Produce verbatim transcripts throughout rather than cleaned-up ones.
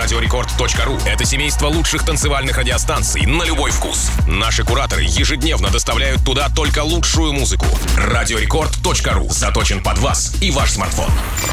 радиорекорд точка ру — это семейство лучших танцевальных радиостанций на любой вкус. Наши кураторы ежедневно доставляют туда только лучшую музыку. радиорекорд точка ру заточен под вас и ваш смартфон.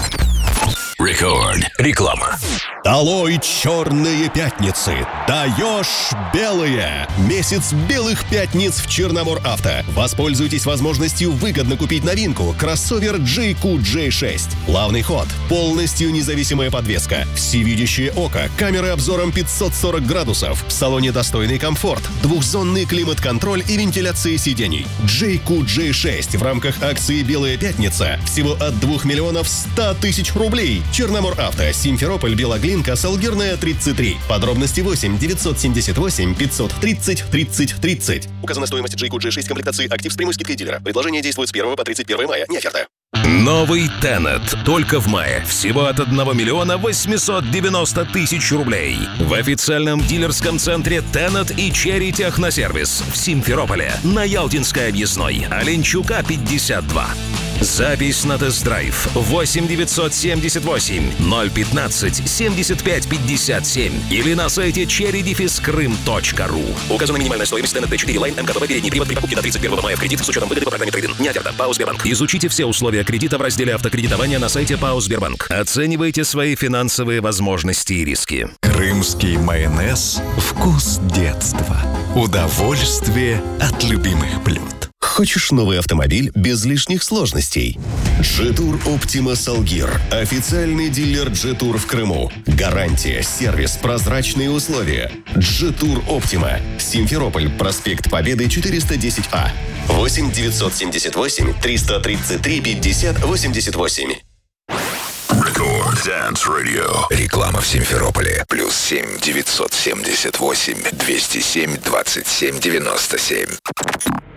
Рекорд. Реклама. Долой черные пятницы. Даешь белые. Месяц белых пятниц в Черномор Авто. Воспользуйтесь возможностью выгодно купить новинку кроссовер джей кью джей шесть. Плавный ход, полностью независимая подвеска, всевидящее око, камеры обзором пятьсот сорок градусов, в салоне достойный комфорт, двухзонный климат-контроль и вентиляция сидений. джей кью джей шесть в рамках акции «Белая пятница» всего от двух миллионов ста тысяч рублей. Черномор Авто, Симферополь, Белоглинка, Салгирная, тридцать три. Подробности восемь девятьсот семьдесят восемь пятьсот тридцать тридцать тридцать. Указана стоимость джей кью джей шесть комплектации «Актив» с прямой скидкой дилера. Предложение действует с первого по тридцать первое мая. Не оферта. Новый Тенет. Только в мае. Всего от одного миллиона восемьсот девяносто тысяч рублей. В официальном дилерском центре Тенет и Черри Техносервис в Симферополе. На Ялтинской объездной. Оленчука, пятьдесят два. Запись на тест-драйв восемь девятьсот семьдесят восемь ноль пятнадцать семьдесят пять пятьдесят семь или на сайте черри крым точка ру. Указана минимальная стоимость Тенет ди четыре Line эм ка тэ вэ передний привод при покупке до тридцать первого мая в кредит с учетом выгоды по программе трейд-ин. Не оферта. ПАО «Сбербанк». Изучите все условия кредита в разделе автокредитования на сайте ПАО «Сбербанк». Оценивайте свои финансовые возможности и риски. Крымский майонез – вкус детства. Удовольствие от любимых блюд. Хочешь новый автомобиль без лишних сложностей? Джетур Оптима Салгир. Официальный дилер Джетур в Крыму. Гарантия, сервис, прозрачные условия. Джетур Оптима. Симферополь, проспект Победы, четыреста десять А. восемь девятьсот семьдесят восемь триста тридцать три пятьдесят восемьдесят восемь. Рекорд Dance Radio. Реклама в Симферополе. Плюс семь девятьсот семьдесят восемь двести семь двадцать семь девяносто семь.